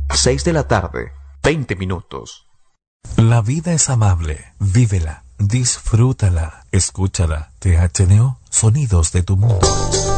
6 de la tarde, 20 minutos. La vida es amable, vívela, disfrútala, escúchala. THNO, sonidos de tu mundo.